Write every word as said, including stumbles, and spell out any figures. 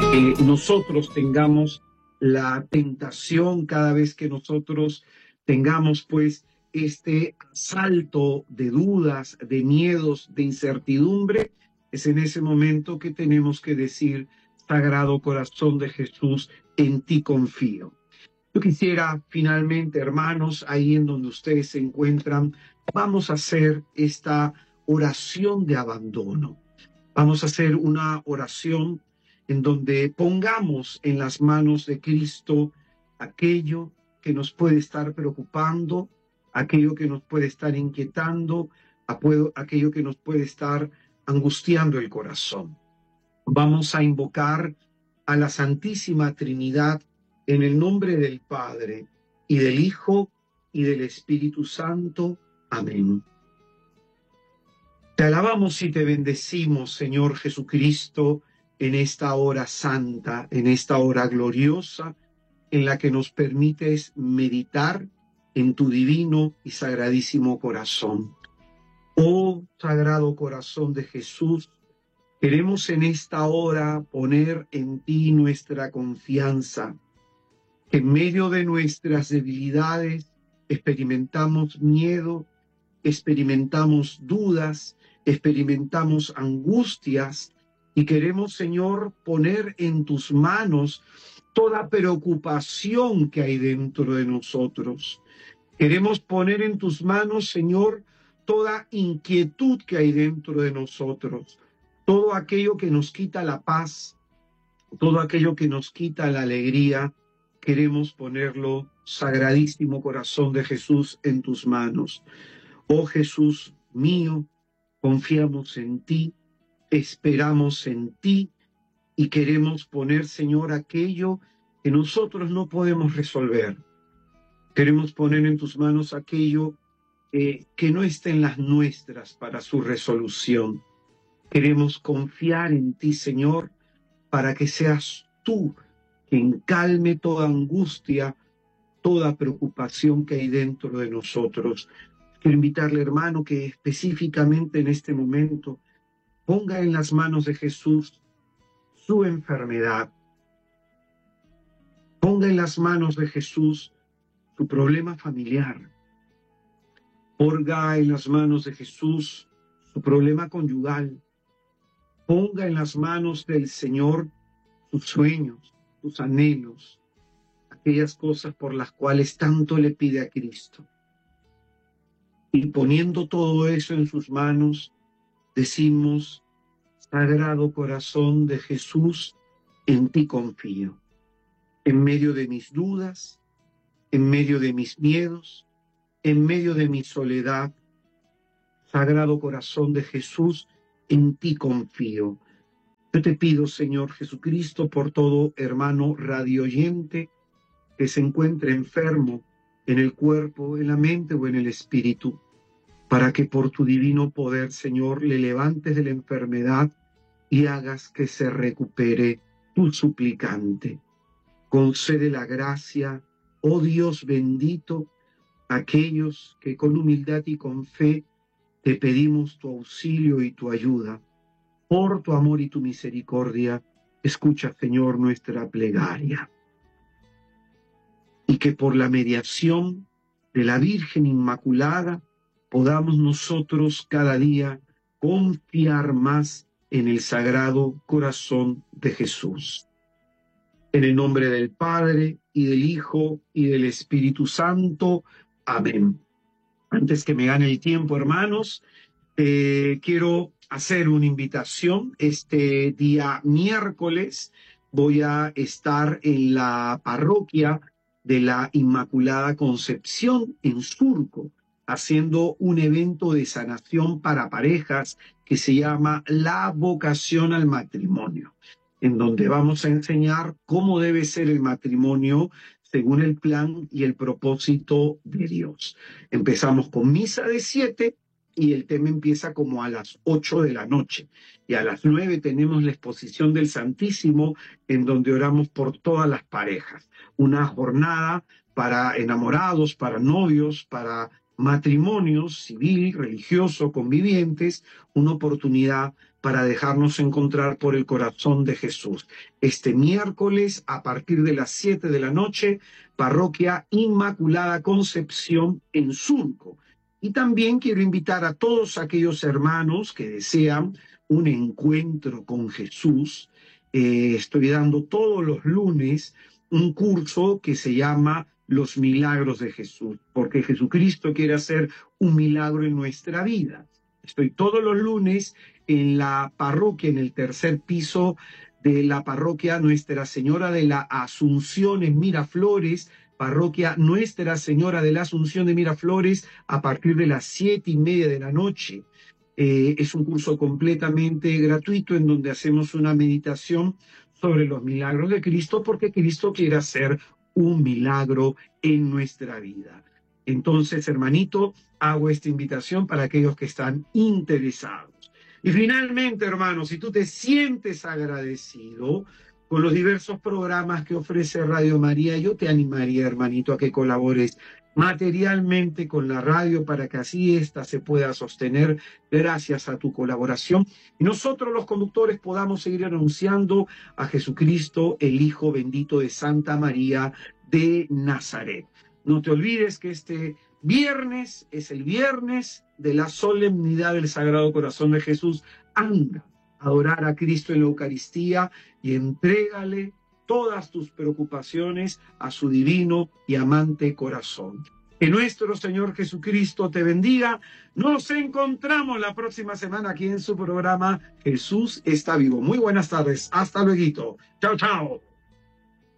que nosotros tengamos la tentación cada vez que nosotros tengamos pues este asalto de dudas, de miedos, de incertidumbre, es en ese momento que tenemos que decir: Sagrado Corazón de Jesús, en ti confío. Yo quisiera finalmente, hermanos, ahí en donde ustedes se encuentran, vamos a hacer esta oración de abandono. Vamos a hacer una oración en donde pongamos en las manos de Cristo aquello que nos puede estar preocupando, aquello que nos puede estar inquietando, aquello que nos puede estar angustiando el corazón. Vamos a invocar a la Santísima Trinidad en el nombre del Padre, y del Hijo, y del Espíritu Santo. Amén. Te alabamos y te bendecimos, Señor Jesucristo, en esta hora santa, en esta hora gloriosa, en la que nos permites meditar en tu divino y sagradísimo corazón. Oh Sagrado Corazón de Jesús, queremos en esta hora poner en ti nuestra confianza. En medio de nuestras debilidades experimentamos miedo, experimentamos dudas, experimentamos angustias, y queremos, Señor, poner en tus manos toda preocupación que hay dentro de nosotros. Queremos poner en tus manos, Señor, toda inquietud que hay dentro de nosotros, todo aquello que nos quita la paz, todo aquello que nos quita la alegría. Queremos ponerlo, Sagradísimo Corazón de Jesús, en tus manos. Oh Jesús mío, confiamos en ti, esperamos en ti y queremos poner, Señor, aquello que nosotros no podemos resolver. Queremos poner en tus manos aquello eh, que no está en las nuestras para su resolución. Queremos confiar en ti, Señor, para que seas tú quien calme toda angustia, toda preocupación que hay dentro de nosotros. Quiero invitarle, hermano, que específicamente en este momento ponga en las manos de Jesús su enfermedad. Ponga en las manos de Jesús su problema familiar. Ponga en las manos de Jesús su problema conyugal. Ponga en las manos del Señor sus sueños, sus anhelos, aquellas cosas por las cuales tanto le pide a Cristo. Y poniendo todo eso en sus manos, decimos: Sagrado Corazón de Jesús, en ti confío. En medio de mis dudas, en medio de mis miedos, en medio de mi soledad, Sagrado Corazón de Jesús, en ti confío. Yo te pido, Señor Jesucristo, por todo hermano radioyente que se encuentre enfermo en el cuerpo, en la mente o en el espíritu, para que por tu divino poder, Señor, le levantes de la enfermedad y hagas que se recupere tu suplicante. Concede la gracia, oh Dios bendito, a aquellos que con humildad y con fe te pedimos tu auxilio y tu ayuda. Por tu amor y tu misericordia, escucha, Señor, nuestra plegaria. Y que por la mediación de la Virgen Inmaculada podamos nosotros cada día confiar más en el Sagrado Corazón de Jesús. En el nombre del Padre, y del Hijo, y del Espíritu Santo. Amén. Antes que me gane el tiempo, hermanos, eh, quiero hacer una invitación. Este día miércoles voy a estar en la parroquia de la Inmaculada Concepción en Surco, haciendo un evento de sanación para parejas que se llama La Vocación al Matrimonio, en donde vamos a enseñar cómo debe ser el matrimonio según el plan y el propósito de Dios. Empezamos con misa de siete y el tema empieza como a las ocho de la noche. Y a las nueve tenemos la exposición del Santísimo, en donde oramos por todas las parejas. Una jornada para enamorados, para novios, para matrimonios civil, religioso, convivientes, una oportunidad para dejarnos encontrar por el corazón de Jesús. Este miércoles, a partir de las siete de la noche, Parroquia Inmaculada Concepción en Surco. Y también quiero invitar a todos aquellos hermanos que desean un encuentro con Jesús. Eh, estoy dando todos los lunes un curso que se llama Los Milagros de Jesús, porque Jesucristo quiere hacer un milagro en nuestra vida. Estoy todos los lunes en la parroquia, en el tercer piso de la parroquia Nuestra Señora de la Asunción en Miraflores, parroquia Nuestra Señora de la Asunción de Miraflores, a partir de las siete y media de la noche. Eh, es un curso completamente gratuito en donde hacemos una meditación sobre los milagros de Cristo, porque Cristo quiere hacer un milagro en nuestra vida. Entonces, hermanito, hago esta invitación para aquellos que están interesados. Y finalmente, hermano, si tú te sientes agradecido con los diversos programas que ofrece Radio María, yo te animaría, hermanito, a que colabores materialmente con la radio para que así ésta se pueda sostener gracias a tu colaboración y nosotros los conductores podamos seguir anunciando a Jesucristo, el Hijo bendito de Santa María de Nazaret. No te olvides que este viernes es el viernes de la solemnidad del Sagrado Corazón de Jesús. Anda a adorar a Cristo en la Eucaristía y entrégale todas tus preocupaciones a su divino y amante corazón. Que nuestro Señor Jesucristo te bendiga. Nos encontramos la próxima semana aquí en su programa Jesús está vivo. Muy buenas tardes. Hasta luego. Chao, chao.